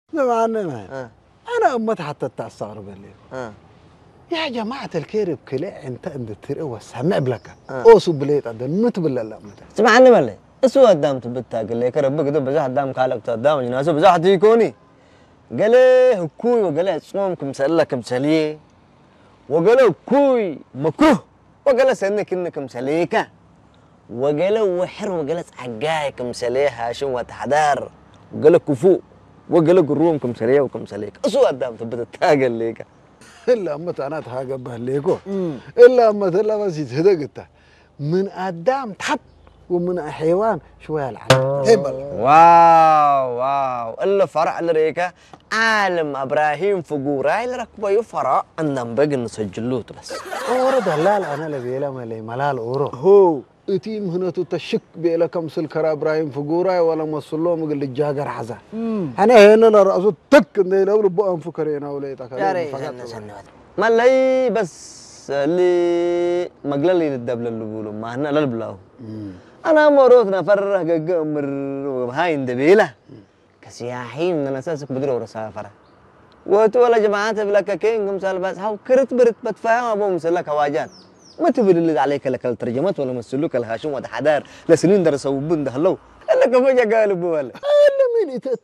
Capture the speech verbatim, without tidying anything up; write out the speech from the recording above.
زمان أنا أنا أمت حتى تستغرب اللي يا جماعة الكيرب كلا أنت أنت ترى وسمع بلك أو سبليت عند النت بالله لا متى سمعني مالي اسوى قدام تبتها قال لي كرب بقدر بزح قدام كالك قدام جناسه بزح تيكوني قال لي كوي وقال لي صومكم سألكم سليه وقال لي كوي مكوه وقال لي سنك إنكم سليكة وقال لي وحر وقال لي عجايكم سليها شو وتحدار وقال لي كفو وقال لي قرومكم سليه وكم سليك اسوى قدام تبتها قال لي إلا أمت أنا تهاجم بهليكو إلا أمت إلا بس يتهدقته من قدام تحت ومن حيوان شوية العالم هبل واو واو إلا فرع الريكة عالم إبراهيم فقوراي لركبه يفرع أنهم بقى نسجلوه بس أورا دلال أنا لبيلا مالي ملال أورا هو إتيم هنا تتشك بيلا كم سلكرا إبراهيم فقوراي ولا مسلوه مقل الجاجر حزان أنا هنا لرأسه تك إنه لو ربوا أنفكرين أولي يا تكلم ري سنة سنة ما لي بس اللي مقللي للدبل اللي بقوله ما هنا لا البلاو أنا مروتنا فرح جمر وهاي ندبيله كسياحين من أساسك بدري ورسافرة وتولى جماعات بلاك كين قم سال بس هاو كرت برت بتفاهم أبو مسلك هواجات ما تبي اللي عليك لك الترجمات ولا مسلوك الهاشم وده حدار لسنين درسوا بند هلو إلا كم جا قالوا بولا إلا مين